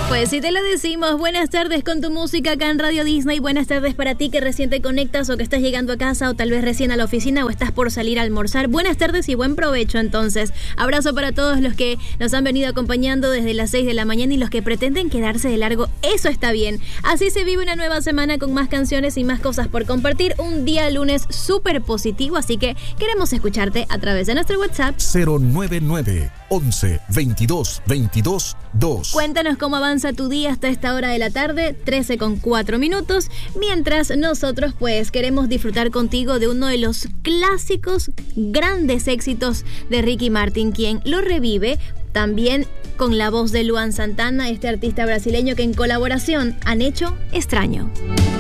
Pues si te lo decimos, buenas tardes con tu música acá en Radio Disney. Buenas tardes para ti que recién te conectas o que estás llegando a casa o tal vez recién a la oficina o estás por salir a almorzar. Buenas tardes y buen provecho entonces. Abrazo para todos los que nos han venido acompañando desde las 6 de la mañana y los que pretenden quedarse de largo. Eso está bien. Así se vive una nueva semana con más canciones y más cosas por compartir. Un día lunes súper positivo, así que queremos escucharte a través de nuestro WhatsApp 099 11 22 22 2. Cuéntanos cómo avanza tu día hasta esta hora de la tarde, 13:04, mientras nosotros pues queremos disfrutar contigo de uno de los clásicos grandes éxitos de Ricky Martin, quien lo revive también con la voz de Luan Santana, este artista brasileño que en colaboración han hecho Extraño.